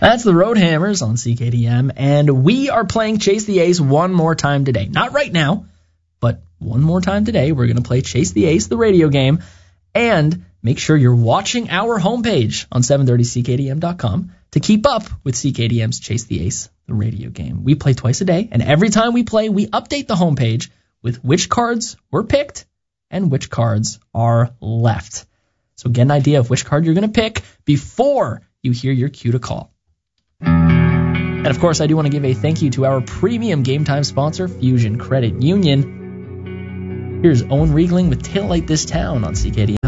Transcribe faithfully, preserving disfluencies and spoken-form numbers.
That's the Roadhammers on C K D M, and we are playing Chase the Ace one more time today. Not right now, but one more time today. We're going to play Chase the Ace, the radio game, and make sure you're watching our homepage on seven thirty C K D M dot com to keep up with C K D M's Chase the Ace, the radio game. We play twice a day, and every time we play, we update the homepage with which cards were picked and which cards are left. So get an idea of which card you're going to pick before you hear your cue to call. And of course, I do want to give a thank you to our premium Game Time sponsor, Fusion Credit Union. Here's Owen Riegling with Taillight This Town on C K D M.